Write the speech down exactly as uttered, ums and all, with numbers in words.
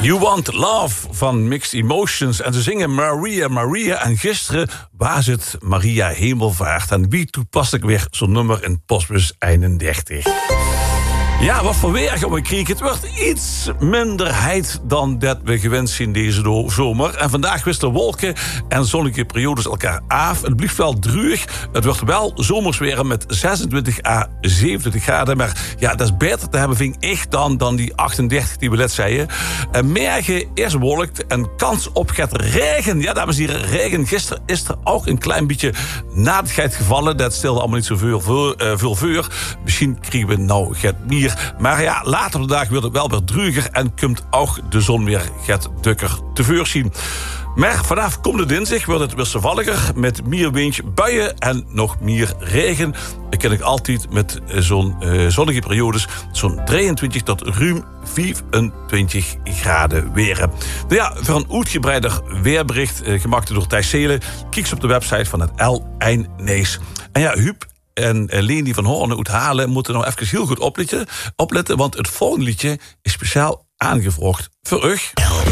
You Want Love van Mixed Emotions. En ze zingen Maria, Maria. En gisteren was het Maria Hemelvaart. En wie toepasselijk weer zo'n nummer in Postbus eenendertig. Ja, wat voor weer gaan we krijgen. Het wordt iets minder heet dan dat we gewend zijn deze do- zomer. En vandaag wisselen wolken en zonnige periodes elkaar af. Het blijft wel druig. Het wordt wel zomersweer met zesentwintig à zevenentwintig graden. Maar ja, dat is beter te hebben, vind ik echt, dan, dan die achtendertig die we net zeiden. En morgen is wolkt en kans op gaat regen. Ja, dames en heren, regen. Gisteren is er ook een klein beetje nadigheid gevallen. Dat stelde allemaal niet zoveel veel, uh, veel vuur. Misschien krijgen we nou gaat meer. Maar ja, later op de dag wordt het wel weer druiger en komt ook de zon weer gaat dukker te voorzien. Maar vanaf komende dinsdag wordt het wisselvalliger met meer wind, buien en nog meer regen. Dat ken ik altijd met zo'n uh, zonnige periodes, zo'n drieëntwintig tot ruim vierentwintig graden weer. Nou ja, voor een uitgebreider weerbericht, uh, gemaakt door Thijs Seelen, kijk op de website van het L Eindnees. En ja, Huub en Leni van Hoorn uit Halen moeten nou even heel goed opletten, opletten, want het volgende liedje is speciaal aangevraagd voor u.